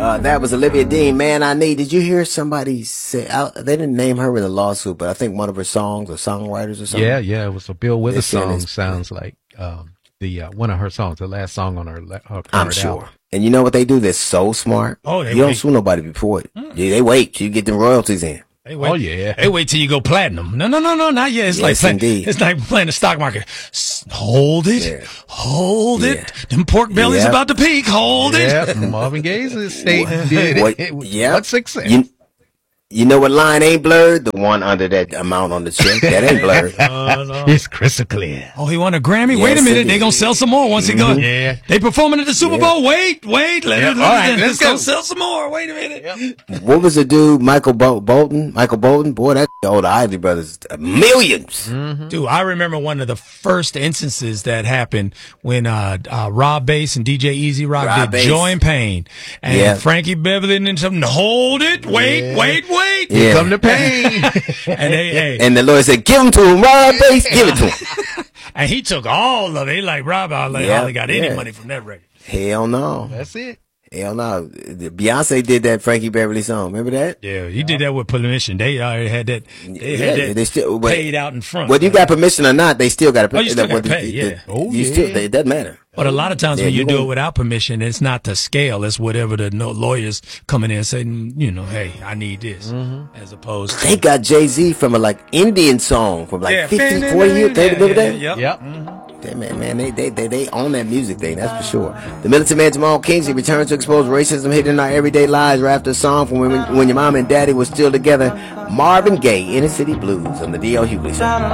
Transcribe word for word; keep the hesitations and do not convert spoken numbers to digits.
Uh, that was Olivia Dean, Man I Need. Did you hear somebody say, I, they didn't name her in the lawsuit, but I think one of her songs or songwriters or something? Yeah, yeah, it was a Bill Withers They're saying song. it's- Sounds like um, the uh, one of her songs, the last song on her, le- her current I'm sure. album. And you know what they do? They're so smart. Oh, they you don't wait. sue nobody before it. Yeah, they wait till you get them royalties in. Hey, wait. Oh, yeah. Hey, wait till you go platinum. No, no, no, no, not yet. It's like Yes, playing, indeed. it's like playing the stock market. S- hold it, Yeah. hold Yeah. it. Them pork bellies Yeah. about to peak. Hold Yeah, it. Marvin Gaye's estate did What- it. yeah. What success? You, you know what line ain't blurred? The one under that amount on the check. That ain't blurred. It's crystal clear. Oh, he won a Grammy. Yes, Wait a minute, indeed. they gonna sell some more once he goes. Yeah. They performing at the Super Yeah. Bowl. Wait, wait. Let Yeah, it, all right, let it, let's let's go go. sell some more. Wait a minute. What was the dude, Michael Bol- Bolton? Michael Bolton? Boy, that old Isley Brothers, uh, millions. Dude, I remember one of the first instances that happened when uh, uh, Rob Bass and D J Easy Rock Rob did Bass. Joy and Pain. And Yeah. Frankie Beverly and something, hold it, wait, wait, wait. Yeah. Come to pain. And they, hey, And the lawyer said, give him to him, Rob Bass, give it to him. and he took all of it. He like, Rob, I like, Yeah, hardly got any yeah. money from that record. Hell no. That's it. Hell no. Beyonce did that Frankie Beverly song. Remember that? Yeah, he did that with permission. They already had that. They had Yeah, that they still- but- paid out in front. Whether you got permission or not, they still got to pay. Oh, you still gotta whether- pay, the- yeah. the- Oh, you yeah. still, it doesn't matter. But a lot of times Yeah, when you you do gonna- it without permission, it's not the scale. It's whatever the no lawyers coming in and saying, you know, hey, I need this, as opposed to They got Jay-Z from a like Indian song from like Yeah. fifty, forty years. They remember that? Yep. Yep. They, man, man, they, they, they, they own that music thing, that's for sure. The militant man Jamal Kingsley returns to expose racism hidden in our everyday lives right after a song from when, when your mom and daddy were still together. Marvin Gaye, Inner City Blues on the D L Hughley Show.